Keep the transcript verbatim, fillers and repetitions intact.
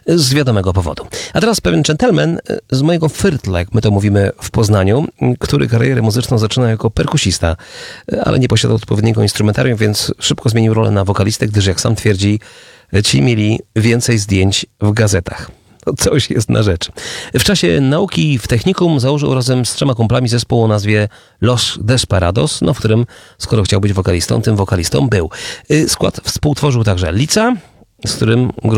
z wiadomego powodu. A teraz pewien dżentelmen z mojego fyrtla, jak my to mówimy w Poznaniu, który karierę muzyczną zaczynał jako perkusista, ale nie posiadał odpowiedniego instrumentarium, więc szybko zmienił rolę na wokalistę, gdyż jak sam twierdzi, ci mieli więcej zdjęć w gazetach. To coś jest na rzecz. W czasie nauki w technikum założył razem z trzema kumplami zespół o nazwie Los Desperados, no w którym, skoro chciał być wokalistą, tym wokalistą był. Skład współtworzył także Lica, z którym